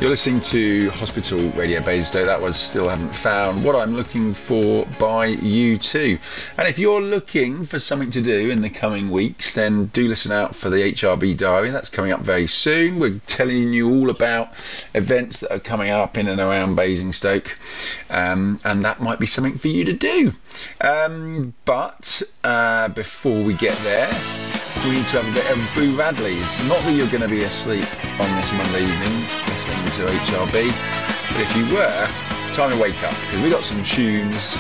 You're listening to Hospital Radio Basingstoke. That was Still Haven't Found What I'm Looking For by U2. And if you're looking for something to do in the coming weeks, then do listen out for the HRB Diary. That's coming up very soon. We're telling you all about events that are coming up in and around Basingstoke, and that might be something for you to do. But before we get there, we need to have a bit of Boo Radley's. Not that you're going to be asleep on this Monday evening listening to HRB, but if you were, time to wake up, because we got some tunes